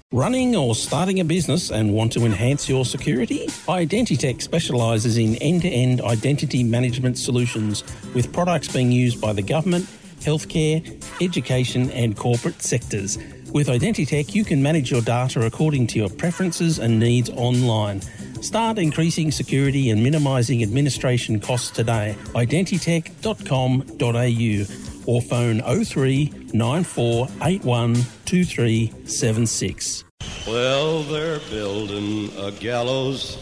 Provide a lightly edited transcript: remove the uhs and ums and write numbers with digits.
Running or starting a business and want to enhance your security? Identitech specialises in end-to-end identity management solutions with products being used by the government, healthcare, education and corporate sectors. With Identitech, you can manage your data according to your preferences and needs online. Start increasing security and minimising administration costs today. Identitech.com.au or phone 03 9481 2376. Well, they're building a gallows